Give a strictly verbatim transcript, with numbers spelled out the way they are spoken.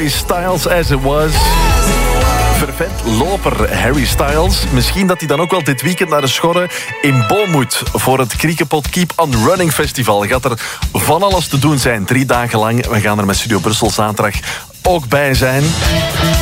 Harry Styles, As It Was. Fervent loper Harry Styles. Misschien dat hij dan ook wel dit weekend naar de schorre in Boom moet voor het Kriekepot Keep on Running Festival. Gaat er van alles te doen zijn, drie dagen lang. We gaan er met Studio Brussel zaterdag ook bij zijn.